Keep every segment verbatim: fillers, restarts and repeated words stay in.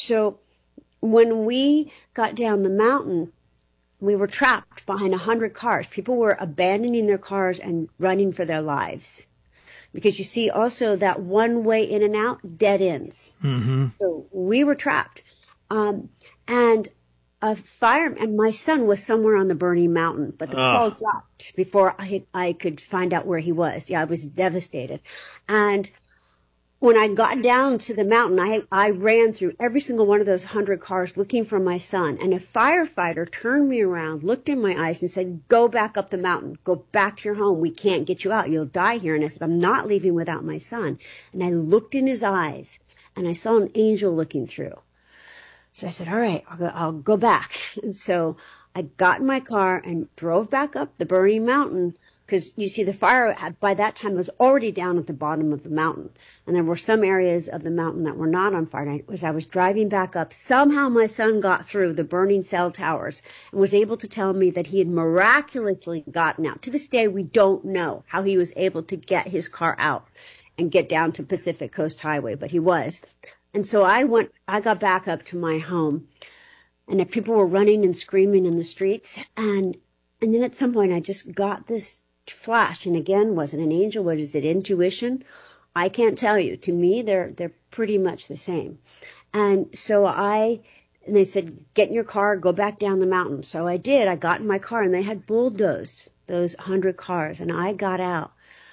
so when we got down the mountain, we were trapped behind a hundred cars. People were abandoning their cars and running for their lives. Because you see also that one way in and out, dead ends. Mm-hmm. So we were trapped. Um, and a fire, and my son was somewhere on the burning mountain, but the call dropped before I, I could find out where he was. Yeah, I was devastated. And when I got down to the mountain, I, I ran through every single one of those hundred cars looking for my son. And a firefighter turned me around, looked in my eyes and said, go back up the mountain. Go back to your home. We can't get you out. You'll die here. And I said, I'm not leaving without my son. And I looked in his eyes and I saw an angel looking through. So I said, all right, I'll go, I'll go back. And so I got in my car and drove back up the burning mountain. Because you see, the fire by that time was already down at the bottom of the mountain. And there were some areas of the mountain that were not on fire. And as I was driving back up, somehow my son got through the burning cell towers and was able to tell me that he had miraculously gotten out. To this day, we don't know how he was able to get his car out and get down to Pacific Coast Highway, but he was. And so I went, I got back up to my home, and the people were running and screaming in the streets. And, and then at some point I just got this flash. And again, was it an angel? What is it? Intuition? I can't tell you. To me, they're, they're pretty much the same. And so I, and they said, get in your car, go back down the mountain. So I did. I got in my car and they had bulldozed those hundred cars. And I got out,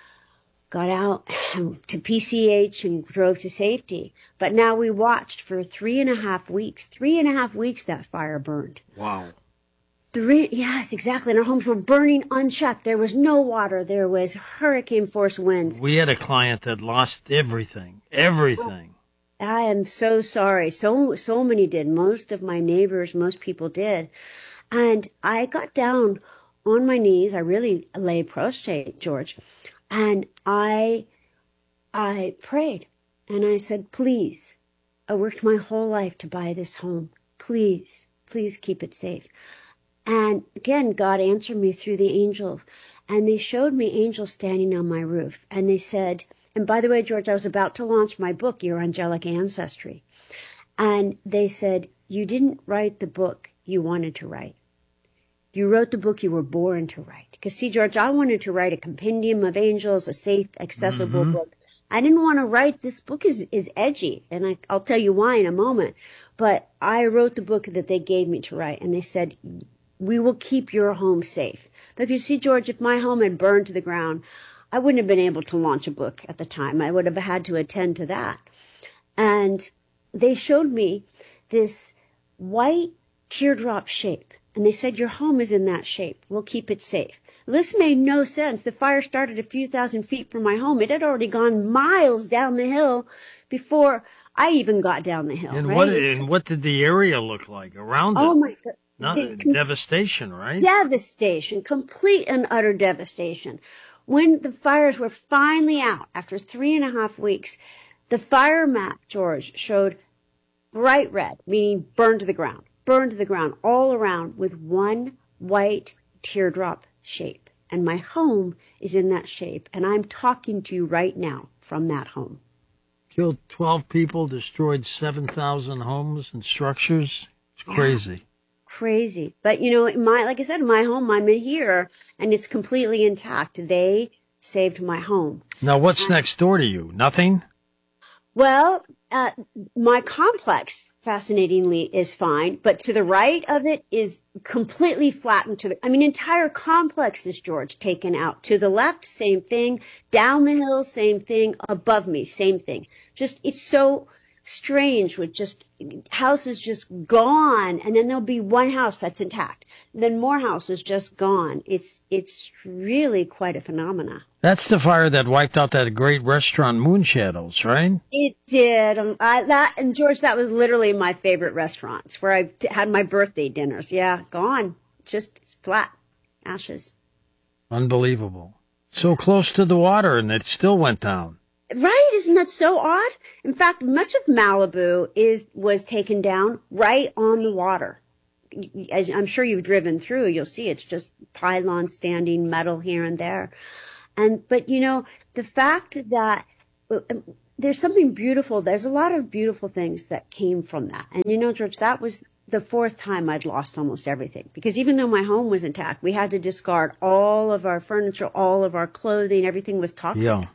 got out to P C H and drove to safety. But now we watched for three and a half weeks, three and a half weeks that fire burned. Wow. Three, yes, exactly. And our homes were burning unchecked. There was no water. There was hurricane force winds. We had a client that lost everything, everything. I am so sorry. So, so many did. Most of my neighbors, most people did. And I got down on my knees. I really lay prostrate, George. And I, I prayed and I said, please, I worked my whole life to buy this home. Please, please keep it safe. And again, God answered me through the angels. And they showed me angels standing on my roof. And they said, and by the way, George, I was about to launch my book, Your Angelic Ancestry. And they said, you didn't write the book you wanted to write. You wrote the book you were born to write. Because see, George, I wanted to write a compendium of angels, a safe, accessible mm-hmm. book. I didn't want to write, this book is, is edgy. And I, I'll tell you why in a moment. But I wrote the book that they gave me to write. And they said, we will keep your home safe. Because you see, George, if my home had burned to the ground, I wouldn't have been able to launch a book at the time. I would have had to attend to that. And they showed me this white teardrop shape. And they said, your home is in that shape. We'll keep it safe. This made no sense. The fire started a few thousand feet from my home. It had already gone miles down the hill before I even got down the hill. And right? what and what did the area look like around it? Oh, my God. Not, The- devastation, right? Devastation, complete and utter devastation. When the fires were finally out after three and a half weeks, the fire map, George, showed bright red, meaning burned to the ground, burned to the ground all around with one white teardrop shape. And my home is in that shape. And I'm talking to you right now from that home. Killed twelve people, destroyed seven thousand homes and structures. It's crazy. Yeah. Crazy. But, you know, my, like I said, my home, I'm in here and it's completely intact. They saved my home. Now, what's next door to you? Nothing? Well, uh, my complex, fascinatingly, is fine, but to the right of it is completely flattened to the, I mean, entire complexes, George, taken out. To the left, same thing. Down the hill, same thing. Above me, same thing. Just, it's so strange with just houses just gone, and then there'll be one house that's intact. Then more houses just gone. It's it's really quite a phenomena. That's the fire that wiped out that great restaurant, Moonshadows, right? It did. Um, I, that and George, that was literally my favorite restaurants where I had my birthday dinners. Yeah, gone, just flat ashes. Unbelievable. So close to the water, and it still went down. Right? Isn't that so odd? In fact, much of Malibu is was taken down right on the water. As I'm sure you've driven through, you'll see it's just pylons standing, metal here and there. And but you know, the fact that the there's something beautiful. There's a lot of beautiful things that came from that. And you know, George, that was the fourth time I'd lost almost everything. Because even though my home was intact, we had to discard all of our furniture, all of our clothing, everything was toxic. Yeah.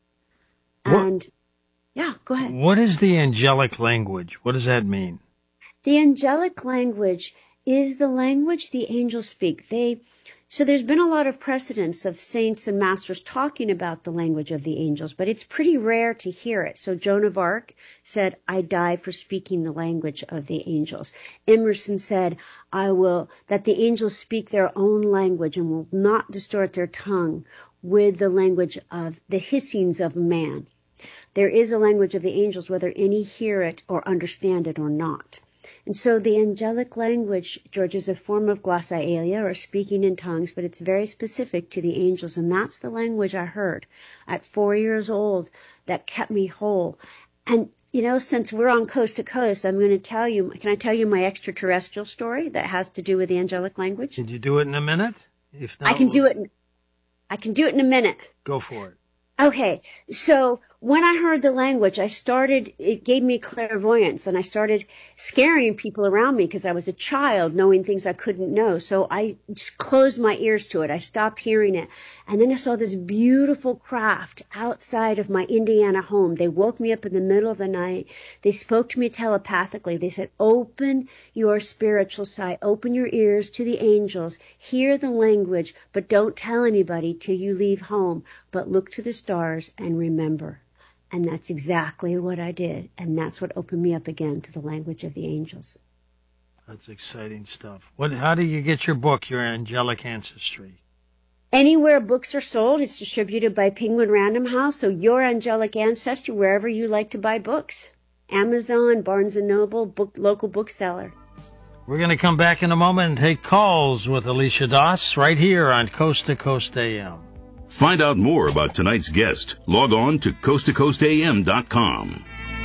And, what, yeah, go ahead. What is the angelic language? What does that mean? The angelic language is the language the angels speak. They... So there's been a lot of precedents of saints and masters talking about the language of the angels, but it's pretty rare to hear it. So Joan of Arc said, I die for speaking the language of the angels. Emerson said, I will, that the angels speak their own language and will not distort their tongue with the language of the hissings of man. There is a language of the angels, whether any hear it or understand it or not. And so the angelic language, George, is a form of glossolalia, or speaking in tongues, but it's very specific to the angels. And that's the language I heard at four years old that kept me whole. And, you know, since we're on coast to coast, I'm going to tell you, can I tell you my extraterrestrial story that has to do with the angelic language? Did you do it in a minute? If not, I can do it. In, I can do it in a minute. Go for it. Okay. So when I heard the language, I started, it gave me clairvoyance, and I started scaring people around me because I was a child knowing things I couldn't know. So I just closed my ears to it. I stopped hearing it. And then I saw this beautiful craft outside of my Indiana home. They woke me up in the middle of the night. They spoke to me telepathically. They said, open your spiritual sight, open your ears to the angels, hear the language, but don't tell anybody till you leave home, but look to the stars and remember. And that's exactly what I did. And that's what opened me up again to the language of the angels. That's exciting stuff. What? How do you get your book, Your Angelic Ancestry? Anywhere books are sold, it's distributed by Penguin Random House. So Your Angelic Ancestry, wherever you like to buy books. Amazon, Barnes and Noble, book, local bookseller. We're going to come back in a moment and take calls with Alicia Doss right here on Coast to Coast A M. Find out more about tonight's guest. Log on to coast to coast a m dot com.